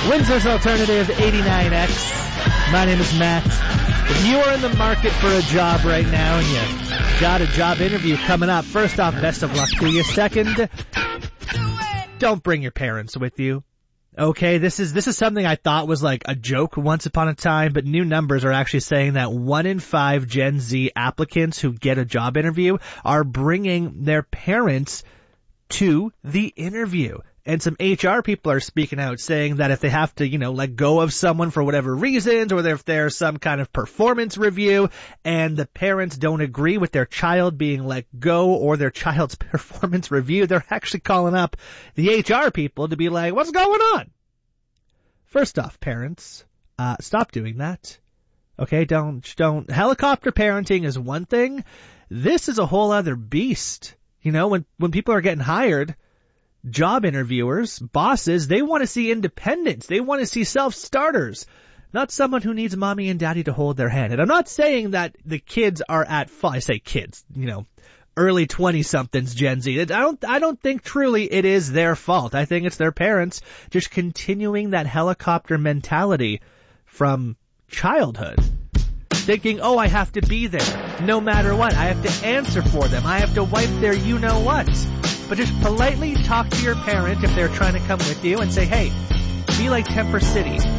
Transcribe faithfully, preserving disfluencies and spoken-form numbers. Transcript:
Windsor's Alternative eighty-nine X. My name is Matt. If you are in the market for a job right now and you got a job interview coming up, first off, best of luck to you. Second, don't bring your parents with you. Okay, this is this is something I thought was like a joke once upon a time, but new numbers are actually saying that one in five Gen Z applicants who get a job interview are bringing their parents to the interview. And some H R people are speaking out saying that if they have to, you know, let go of someone for whatever reasons, or if there's some kind of performance review and the parents don't agree with their child being let go or their child's performance review, they're actually calling up the H R people to be like, what's going on? First off, parents, uh, stop doing that. Okay, don't, don't, helicopter parenting is one thing. This is a whole other beast. You know, when, when people are getting hired, job interviewers, bosses, they want to see independence. They want to see self-starters, not someone who needs mommy and daddy to hold their hand. And I'm not saying that the kids are at fault. I say kids, you know, early twenty-somethings Gen Z. I don't, I don't think truly it is their fault. I think it's their parents just continuing that helicopter mentality from childhood. Thinking, oh, I have to be there no matter what. I have to answer for them. I have to wipe their you-know-what. But just politely talk to your parent if they're trying to come with you and say, hey, be like Temper City.